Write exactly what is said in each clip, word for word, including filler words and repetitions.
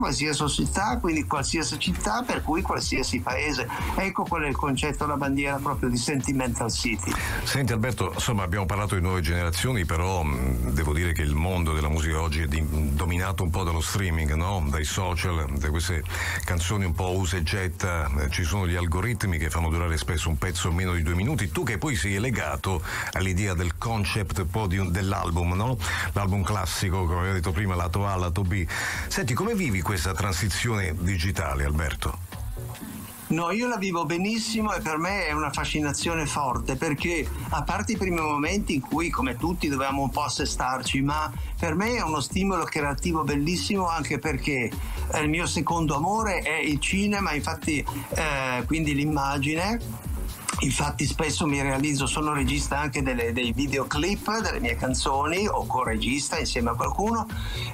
qualsiasi città, quindi qualsiasi città, per cui qualsiasi paese. Ecco qual è il concetto, la bandiera proprio di Sentimental City. Senti Alberto, insomma abbiamo parlato di nuove generazioni, però mh, devo dire che il mondo della musica oggi è di, dominato un po' dallo streaming, no? Dai social, da queste canzoni un po' usa e getta, eh, ci sono gli algoritmi che fanno durare spesso un pezzo meno di due minuti. Tu che poi sei legato all'idea del concept un po' di un, dell'album, no? L'album classico, come avevo detto prima, lato A, lato B. Senti, come vivi questa transizione digitale, Alberto? No, io la vivo benissimo e per me è una fascinazione forte, perché a parte i primi momenti in cui come tutti dovevamo un po' assestarci, ma per me è uno stimolo creativo bellissimo, anche perché il mio secondo amore è il cinema, infatti eh, quindi l'immagine. Infatti spesso mi realizzo, sono regista anche delle, dei videoclip delle mie canzoni, o co-regista insieme a qualcuno,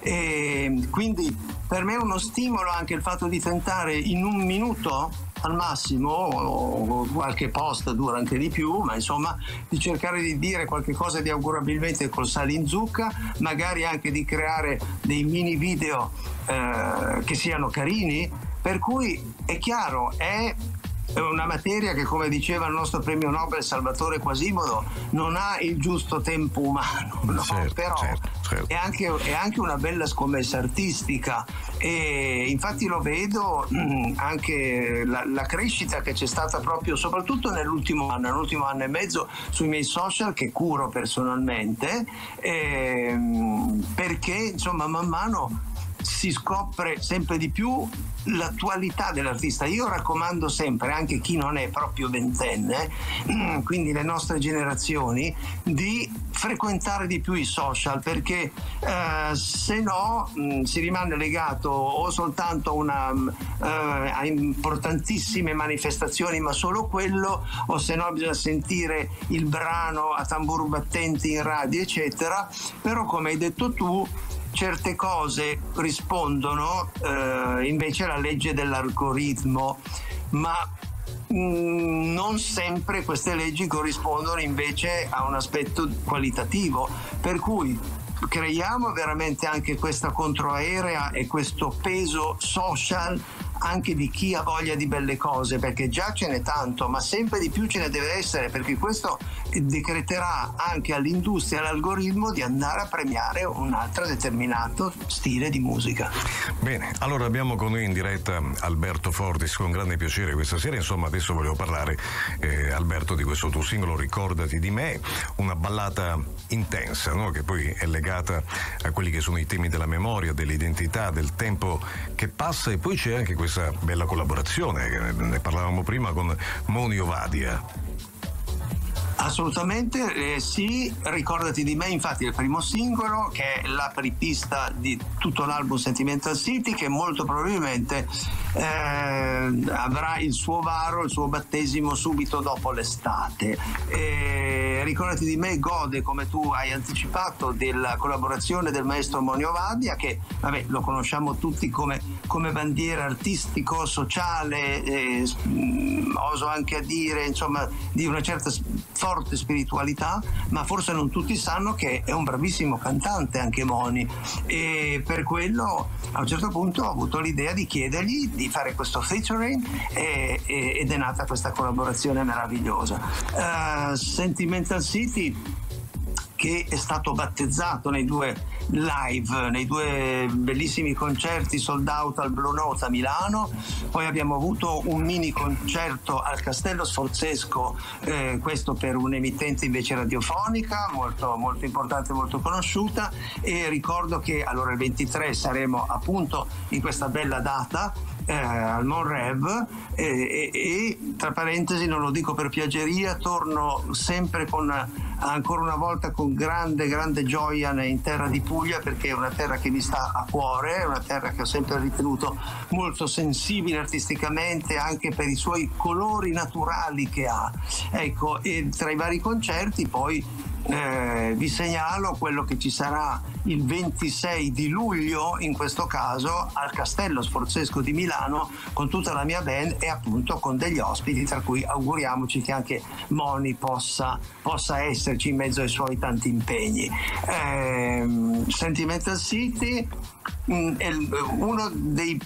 e quindi per me è uno stimolo anche il fatto di tentare in un minuto al massimo, o qualche post dura anche di più, ma insomma di cercare di dire qualche cosa di augurabilmente col sale in zucca, magari anche di creare dei mini video eh, che siano carini, per cui è chiaro, è È una materia che, come diceva il nostro premio Nobel Salvatore Quasimodo, non ha il giusto tempo umano, no? Certo, Però certo, certo. È, anche, è anche una bella scommessa artistica, e infatti lo vedo mh, anche la, la crescita che c'è stata proprio soprattutto nell'ultimo anno, nell'ultimo anno e mezzo sui miei social, che curo personalmente, ehm, perché insomma man mano si scopre sempre di più l'attualità dell'artista. Io raccomando sempre, anche chi non è proprio ventenne, quindi le nostre generazioni, di frequentare di più i social, perché eh, se no mh, si rimane legato o soltanto a, una, eh, a importantissime manifestazioni, ma solo quello, o se no bisogna sentire il brano a tamburo battenti in radio eccetera. Però come hai detto tu, certe cose rispondono eh, invece alla legge dell'algoritmo, ma mh, non sempre queste leggi corrispondono invece a un aspetto qualitativo, per cui creiamo veramente anche questa controaerea e questo peso social anche di chi ha voglia di belle cose, perché già ce n'è tanto, ma sempre di più ce ne deve essere, perché questo decreterà anche all'industria, all'algoritmo, di andare a premiare un altro determinato stile di musica. Bene, allora abbiamo con noi in diretta Alberto Fordis, con grande piacere questa sera. Insomma, adesso volevo parlare, eh, Alberto, di questo tuo singolo Ricordati di me, una ballata intensa, no? Che poi è legata a quelli che sono i temi della memoria, dell'identità, del tempo che passa, e poi c'è anche questa bella collaborazione, che ne parlavamo prima, con Moni Ovadia. Assolutamente, eh, sì, Ricordati di me, infatti è il primo singolo, che è l'apripista di tutto l'album Sentimental City, che molto probabilmente eh, avrà il suo varo, il suo battesimo subito dopo l'estate. Eh, Ricordati di me gode, come tu hai anticipato, della collaborazione del maestro Moni Ovadia, che vabbè, lo conosciamo tutti come, come bandiera artistico-sociale, eh, oso anche a dire, insomma, di una certa forte spiritualità, ma forse non tutti sanno che è un bravissimo cantante anche Moni, e per quello a un certo punto ho avuto l'idea di chiedergli di fare questo featuring, e, e, ed è nata questa collaborazione meravigliosa. uh, Sentimental City, che è stato battezzato nei due live, nei due bellissimi concerti sold out al Blue Note a Milano, poi abbiamo avuto un mini concerto al Castello Sforzesco, eh, questo per un'emittente invece radiofonica molto, molto importante, molto conosciuta, e ricordo che allora il ventitré saremo appunto in questa bella data eh, al Monrev, eh, e, e tra parentesi, non lo dico per piaggeria, torno sempre con ancora una volta con grande grande gioia in terra di Puglia, perché è una terra che mi sta a cuore, è una terra che ho sempre ritenuto molto sensibile artisticamente, anche per i suoi colori naturali che ha. Ecco, e tra i vari concerti poi eh, vi segnalo quello che ci sarà il ventisei di luglio, in questo caso al Castello Sforzesco di Milano, con tutta la mia band e appunto con degli ospiti, tra cui auguriamoci che anche Moni possa, possa esserci in mezzo ai suoi tanti impegni. Eh, Sentimental City, mh, è uno dei